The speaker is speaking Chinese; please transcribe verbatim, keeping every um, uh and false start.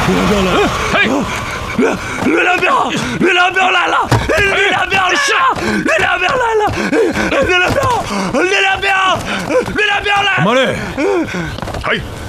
彪来了！ 嘿， 月亮彪，月亮彪来了！月亮彪来了！月亮彪来了！月亮彪，月亮彪，月亮彪来！ 马嘞， 嘿。